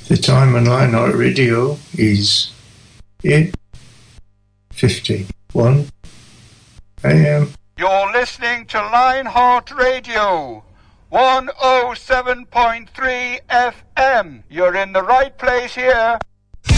The time on Lionheart Radio is 8:51 a.m. You're listening to Lionheart Radio, 107.3 FM. You're in the right place here.